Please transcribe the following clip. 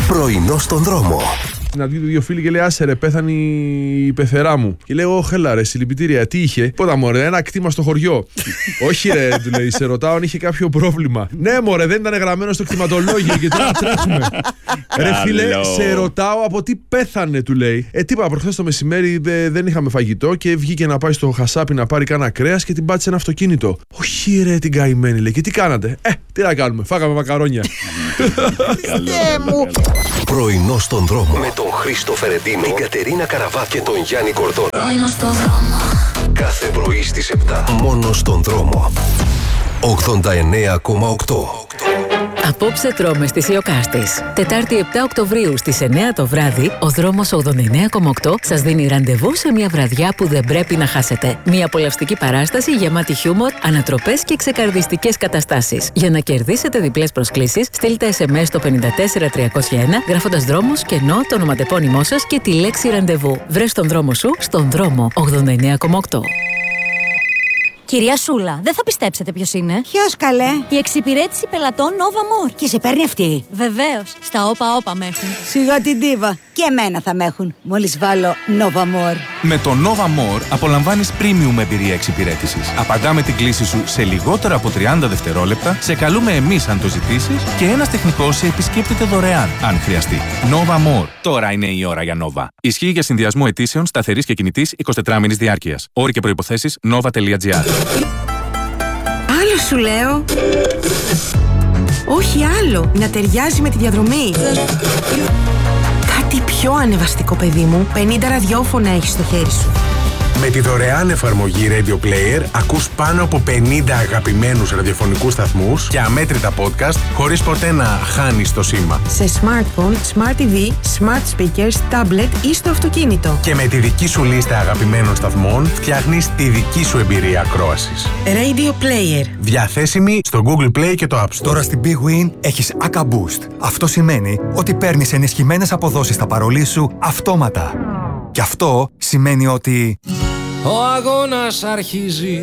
Πρωινό στον δρόμο. Να βγει του δύο φίλοι και λέει: άσε ρε, πέθανε η πεθερά μου. Και λέει: Ω, χέλα ρε, συλληπιτήρια, τι είχε? Πότα μωρέ, ένα κτήμα στο χωριό. Όχι ρε, του λέει: σε ρωτάω αν είχε κάποιο πρόβλημα. Ναι, μωρέ, δεν ήταν γραμμένο στο κτηματολόγιο και τώρα τρέχουμε. Ρε φίλε, σε ρωτάω από τι πέθανε, του λέει. Τι είπα, προχθές το μεσημέρι δεν είχαμε φαγητό και βγήκε να πάει στο χασάπι να πάρει κάνα κρέας και την πάτησε ένα αυτοκίνητο. Όχι ρε, την καημένη, λέει. Και τι κάνατε? Τι να κάνουμε, φάγαμε μακαρόνια. Πρωινό στον δρόμο με τον Χρήστο Φερεντίνο, την Κατερίνα Καραβά και τον Γιάννη Κορδόνα. Πρωινό στον δρόμο. Κάθε πρωί στις 7. Μόνο στον δρόμο. 89,8. Απόψε τρώμε στις Ιωκάστης. Τετάρτη 7 Οκτωβρίου στις 9 το βράδυ, ο δρόμος 89,8 σας δίνει ραντεβού σε μια βραδιά που δεν πρέπει να χάσετε. Μια απολαυστική παράσταση γεμάτη χιούμορ, ανατροπές και ξεκαρδιστικές καταστάσεις. Για να κερδίσετε διπλές προσκλήσεις, στείλτε SMS στο 54301 γράφοντας δρόμος, κενό, το ονοματεπώνυμό σας και τη λέξη ραντεβού. Βρες τον δρόμο σου στον δρόμο 89,8. Κυρία Σούλα, δεν θα πιστέψετε ποιος είναι. Ποιος καλέ? Η εξυπηρέτηση πελατών Nova More. Και σε παίρνει αυτή? Βεβαίως, στα όπα με έχουν. Σιγά την ντίβα. Και εμένα θα με έχουν, μόλις βάλω Nova More. Με το Nova More απολαμβάνεις premium εμπειρία εξυπηρέτησης. Απαντάμε την κλήση σου σε λιγότερο από 30 δευτερόλεπτα, σε καλούμε εμείς αν το ζητήσεις και ένας τεχνικός σε επισκέπτεται δωρεάν, αν χρειαστεί. Nova More. Τώρα είναι η ώρα για Nova. Ισχύει για συνδυασμό αιτήσεων σταθερής και κινητής 24μηνης διάρκειας. Όροι και προϋποθέσεις nova.gr. Άλλο σου λέω. Όχι άλλο. Να ταιριάζει με τη διαδρομή. Κάτι πιο ανεβαστικό, παιδί μου. 50 ραδιόφωνα έχεις στο χέρι σου. Με τη δωρεάν εφαρμογή Radio Player ακούς πάνω από 50 αγαπημένους ραδιοφωνικούς σταθμούς και αμέτρητα podcast χωρίς ποτέ να χάνεις το σήμα. Σε smartphone, smart TV, smart speakers, tablet ή στο αυτοκίνητο. Και με τη δική σου λίστα αγαπημένων σταθμών φτιάχνεις τη δική σου εμπειρία ακρόασης. Radio Player. Διαθέσιμη στο Google Play και το App Store. Τώρα στην Big Win έχεις ACA Boost. Αυτό σημαίνει ότι παίρνεις ενισχυμένες αποδόσεις στα παρολί σου αυτόματα. Και αυτό σημαίνει ότι... ο αγώνας αρχίζει.